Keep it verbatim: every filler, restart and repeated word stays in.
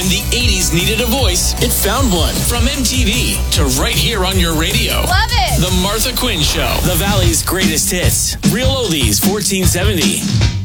When the eighties needed a voice, it found one. From M T V to right here on your radio. Love it. The Martha Quinn Show. The Valley's greatest hits. Real Oldies fourteen seventy.